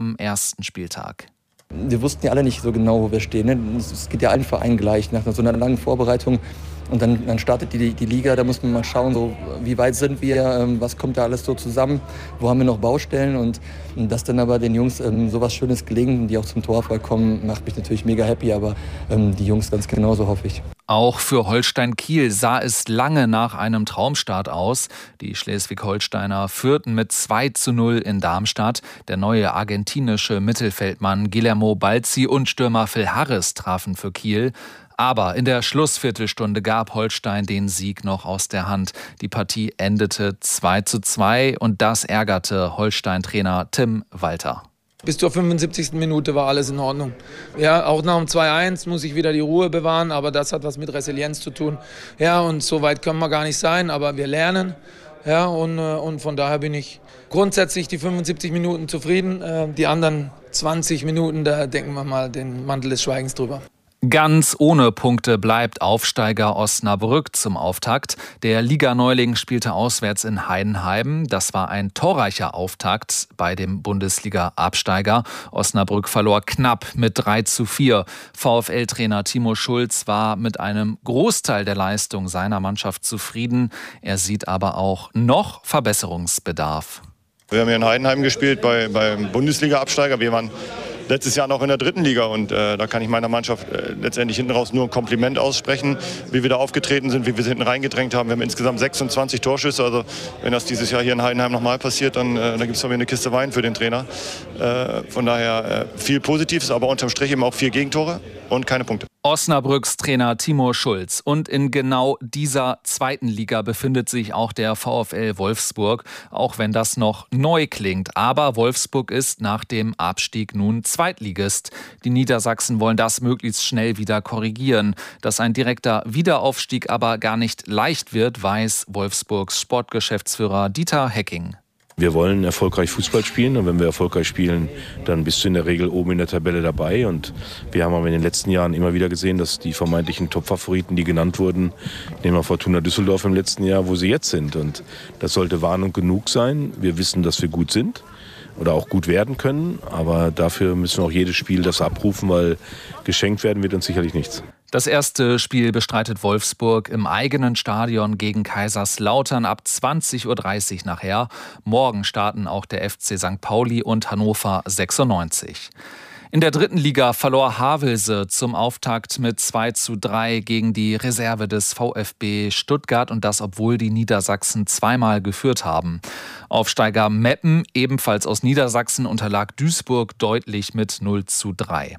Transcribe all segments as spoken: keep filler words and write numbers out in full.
am ersten Spieltag. Wir wussten ja alle nicht so genau, wo wir stehen. Ne? Es geht ja allen Vereinen gleich nach so einer langen Vorbereitung. Und dann, dann startet die, die Liga, da muss man mal schauen, so, wie weit sind wir, ähm, was kommt da alles so zusammen, wo haben wir noch Baustellen. Und, und dass dann aber den Jungs ähm, sowas Schönes gelingt, die auch zum Torerfolg kommen, macht mich natürlich mega happy, aber ähm, die Jungs ganz genauso, hoffe ich. Auch für Holstein Kiel sah es lange nach einem Traumstart aus. Die Schleswig-Holsteiner führten mit zwei zu null in Darmstadt. Der neue argentinische Mittelfeldmann Guillermo Balzi und Stürmer Phil Harris trafen für Kiel. Aber in der Schlussviertelstunde gab Holstein den Sieg noch aus der Hand. Die Partie endete zwei zu zwei und das ärgerte Holstein-Trainer Tim Walter. Bis zur fünfundsiebzigsten Minute war alles in Ordnung. Ja, auch nach dem zwei eins muss ich wieder die Ruhe bewahren, aber das hat was mit Resilienz zu tun. Ja, und so weit können wir gar nicht sein, aber wir lernen. Ja, und, und von daher bin ich grundsätzlich die fünfundsiebzig Minuten zufrieden. Die anderen zwanzig Minuten, da denken wir mal den Mantel des Schweigens drüber. Ganz ohne Punkte bleibt Aufsteiger Osnabrück zum Auftakt. Der Liganeuling spielte auswärts in Heidenheim. Das war ein torreicher Auftakt bei dem Bundesliga-Absteiger. Osnabrück verlor knapp mit drei zu vier. VfL-Trainer Timo Schulz war mit einem Großteil der Leistung seiner Mannschaft zufrieden. Er sieht aber auch noch Verbesserungsbedarf. Wir haben hier in Heidenheim gespielt bei, beim Bundesliga-Absteiger. Wir waren letztes Jahr noch in der dritten Liga und äh, da kann ich meiner Mannschaft äh, letztendlich hinten raus nur ein Kompliment aussprechen, wie wir da aufgetreten sind, wie wir sie hinten reingedrängt haben. Wir haben insgesamt sechsundzwanzig Torschüsse, also wenn das dieses Jahr hier in Heidenheim nochmal passiert, dann, äh, dann gibt es von mir eine Kiste Wein für den Trainer. Äh, von daher äh, viel Positives, aber unterm Strich eben auch vier Gegentore und keine Punkte. Osnabrücks Trainer Timo Schulz. Und in genau dieser zweiten Liga befindet sich auch der VfL Wolfsburg, auch wenn das noch neu klingt. Aber Wolfsburg ist nach dem Abstieg nun Zweitligist. Die Niedersachsen wollen das möglichst schnell wieder korrigieren. Dass ein direkter Wiederaufstieg aber gar nicht leicht wird, weiß Wolfsburgs Sportgeschäftsführer Dieter Hecking. Wir wollen erfolgreich Fußball spielen und wenn wir erfolgreich spielen, dann bist du in der Regel oben in der Tabelle dabei. Und wir haben aber in den letzten Jahren immer wieder gesehen, dass die vermeintlichen Top-Favoriten, die genannt wurden, nehmen wir Fortuna Düsseldorf im letzten Jahr, wo sie jetzt sind. Und das sollte Warnung genug sein. Wir wissen, dass wir gut sind oder auch gut werden können, aber dafür müssen wir auch jedes Spiel das abrufen, weil geschenkt werden wird uns sicherlich nichts. Das erste Spiel bestreitet Wolfsburg im eigenen Stadion gegen Kaiserslautern ab zwanzig Uhr dreißig nachher. Morgen starten auch der F C Sankt Pauli und Hannover sechsundneunzig. In der dritten Liga verlor Havelse zum Auftakt mit zwei zu drei gegen die Reserve des VfB Stuttgart und das, obwohl die Niedersachsen zweimal geführt haben. Aufsteiger Meppen, ebenfalls aus Niedersachsen, unterlag Duisburg deutlich mit null zu drei.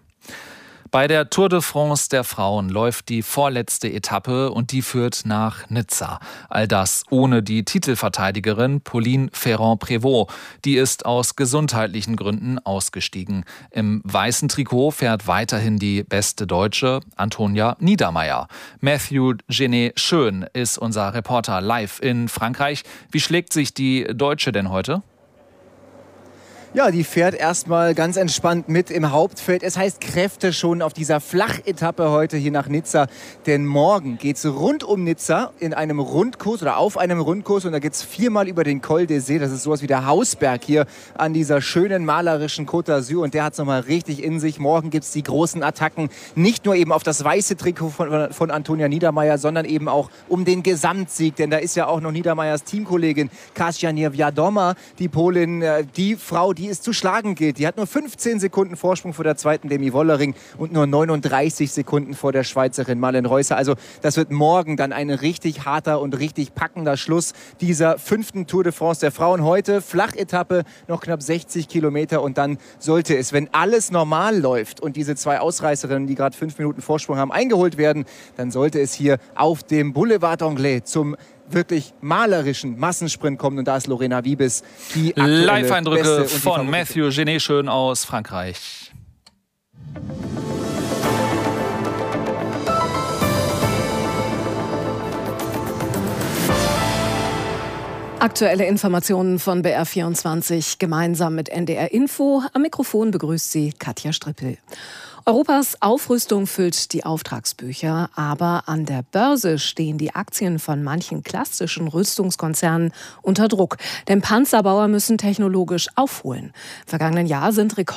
Bei der Tour de France der Frauen läuft die vorletzte Etappe und die führt nach Nizza. All das ohne die Titelverteidigerin Pauline Ferrand-Prévot. Die ist aus gesundheitlichen Gründen ausgestiegen. Im weißen Trikot fährt weiterhin die beste Deutsche, Antonia Niedermeier. Matthew Genet-Schön ist unser Reporter live in Frankreich. Wie schlägt sich die Deutsche denn heute? Ja, die fährt erstmal ganz entspannt mit im Hauptfeld. Es heißt Kräfte schon auf dieser Flachetappe heute hier nach Nizza. Denn morgen geht's rund um Nizza in einem Rundkurs oder auf einem Rundkurs. Und da geht's viermal über den Col d'Essai. Das ist sowas wie der Hausberg hier an dieser schönen malerischen Côte d'Azur. Und der hat's nochmal richtig in sich. Morgen gibt's die großen Attacken. Nicht nur eben auf das weiße Trikot von, von Antonia Niedermeier, sondern eben auch um den Gesamtsieg. Denn da ist ja auch noch Niedermeiers Teamkollegin Kasia Niewiadoma, die Polin, die Frau, die die es zu schlagen gilt. Die hat nur fünfzehn Sekunden Vorsprung vor der zweiten Demi Wollering und nur neununddreißig Sekunden vor der Schweizerin Malen Reusser. Also das wird morgen dann ein richtig harter und richtig packender Schluss dieser fünften Tour de France der Frauen. Heute Flachetappe, noch knapp sechzig Kilometer und dann sollte es, wenn alles normal läuft und diese zwei Ausreißerinnen, die gerade fünf Minuten Vorsprung haben, eingeholt werden, dann sollte es hier auf dem Boulevard Anglais zum wirklich malerischen Massensprint kommen und da ist Lorena Wiebes die aktuelle Live-Eindrücke Beste von Matthew Genet-Schön aus Frankreich. Aktuelle Informationen von B R vierundzwanzig gemeinsam mit N D R Info. Am Mikrofon begrüßt sie Katja Strippel. Europas Aufrüstung füllt die Auftragsbücher, aber an der Börse stehen die Aktien von manchen klassischen Rüstungskonzernen unter Druck. Denn Panzerbauer müssen technologisch aufholen. Im vergangenen Jahr sind Rekord